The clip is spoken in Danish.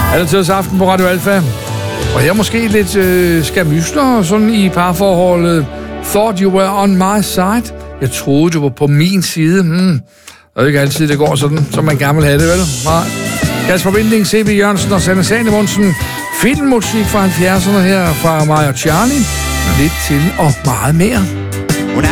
Altid aften på Radio Alfa. Og her måske lidt skamysler sådan i parforholdet. Thought you were on my side. Jeg troede, du var på min side. Det er ikke altid, det går sådan, som man gerne vil have det, vel? Nej. Kasper Winding, C.V. Jørgensen og Sanne Sanemonsen. Filmmusik fra 70'erne her fra mig og Charlie. Lidt til og meget mere.